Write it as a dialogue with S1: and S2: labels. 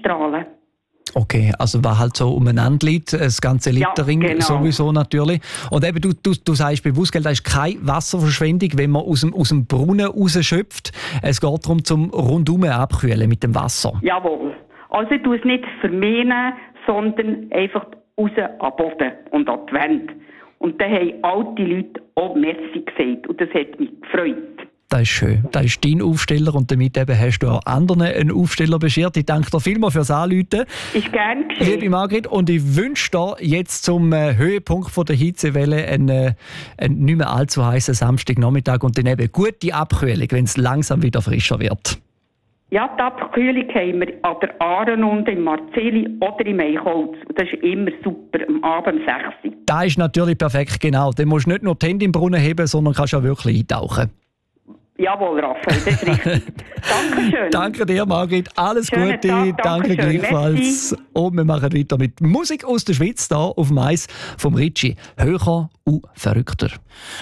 S1: einstrahlen.
S2: Okay, also was halt so umeinander liegt, das ganze Littering
S1: genau.
S2: sowieso natürlich. Und eben, du sagst bewusst, gell, da ist keine Wasserverschwendung, wenn man aus dem Brunnen rausschöpft. Es geht darum, zum rundum abkühlen mit dem Wasser.
S1: Jawohl. Also ich tue es nicht vermehren, sondern einfach raus an den Boden und an die Wände. Und dann haben alte Leute auch Merci gesagt. Und das hat mich gefreut.
S2: Das ist schön. Das ist dein Aufsteller und damit eben hast du auch anderen einen Aufsteller beschert. Ich danke dir vielmals fürs Anrufen.
S1: Ist gern geschehen.
S2: Liebe Margrit, und ich wünsche dir jetzt zum Höhepunkt von der Hitzewelle einen nicht mehr allzu heißen Samstagnachmittag und dann eben gute Abkühlung, wenn es langsam wieder frischer wird.
S1: Ja, die Abkühlung haben wir an der Aarenunde, im Marzeli oder im Eichholz. Und das ist immer super, am Abend 6 Uhr.
S2: Das ist natürlich perfekt, genau. Dann musst du nicht nur die Hände im Brunnen heben, sondern kannst auch wirklich eintauchen.
S1: Jawohl, Raphael, das ist richtig. Dankeschön.
S2: Danke dir, Margrit. Alles
S1: Schönen
S2: Gute.
S1: Tag,
S2: Danke
S1: Dankeschön.
S2: gleichfalls.
S1: Merci.
S2: Und wir machen weiter mit Musik aus der Schweiz, hier auf dem Eis vom Ritchie. Höher und verrückter.